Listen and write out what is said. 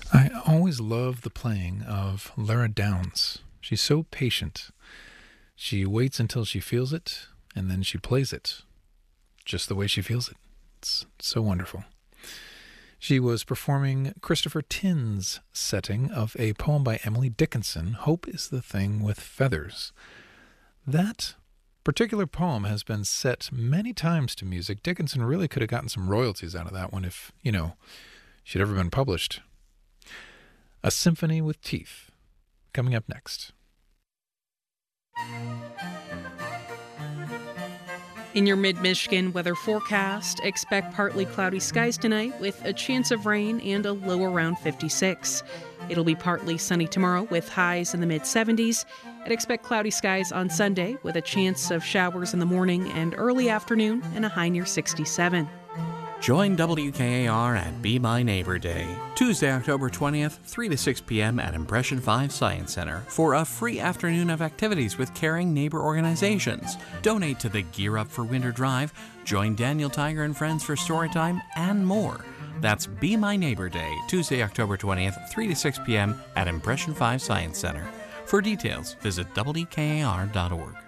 I always love the playing of Lara Downs. She's so patient. She waits until she feels it, and then she plays it just the way she feels it. It's so wonderful. She was performing Christopher Tin's setting of a poem by Emily Dickinson, Hope is the Thing with Feathers. That particular poem has been set many times to music. Dickinson really could have gotten some royalties out of that one if, she'd ever been published. A Symphony with Teeth, coming up next. In your mid-Michigan weather forecast, expect partly cloudy skies tonight with a chance of rain and a low around 56. It'll be partly sunny tomorrow with highs in the mid-70s. And expect cloudy skies on Sunday with a chance of showers in the morning and early afternoon and a high near 67. Join WKAR at Be My Neighbor Day, Tuesday, October 20th, 3 to 6 p.m. at Impression 5 Science Center for a free afternoon of activities with caring neighbor organizations. Donate to the Gear Up for Winter Drive, join Daniel Tiger and friends for Storytime, and more. That's Be My Neighbor Day, Tuesday, October 20th, 3 to 6 p.m. at Impression 5 Science Center. For details, visit WKAR.org.